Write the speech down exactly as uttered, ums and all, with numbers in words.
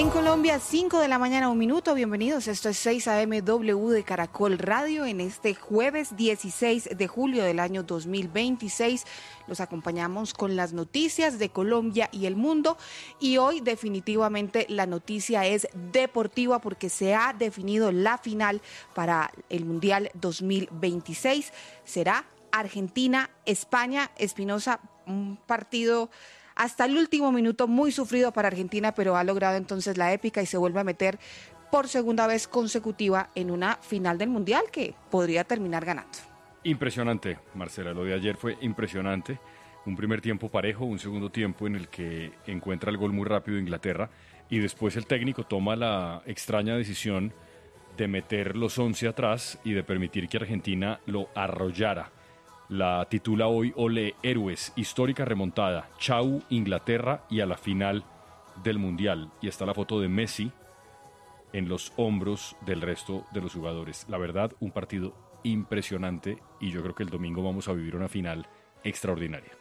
En Colombia, cinco de la mañana, un minuto. Bienvenidos. Esto es seis A M W de Caracol Radio en este jueves dieciséis de julio del año dos mil veintiséis. Los acompañamos con las noticias de Colombia y el mundo. Y hoy definitivamente la noticia es deportiva porque se ha definido la final para el Mundial dos mil veintiséis. Será Argentina-España. Espinosa, un partido hasta el último minuto muy sufrido para Argentina, pero ha logrado entonces la épica y se vuelve a meter por segunda vez consecutiva en una final del Mundial que podría terminar ganando. Impresionante, Marcela, lo de ayer fue impresionante. Un primer tiempo parejo, un segundo tiempo en el que encuentra el gol muy rápido Inglaterra y después el técnico toma la extraña decisión de meter los once atrás y de permitir que Argentina lo arrollara. La titula hoy Ole Héroes, histórica remontada, chau Inglaterra y a la final del Mundial. Y está la foto de Messi en los hombros del resto de los jugadores. La verdad, un partido impresionante y yo creo que el domingo vamos a vivir una final extraordinaria.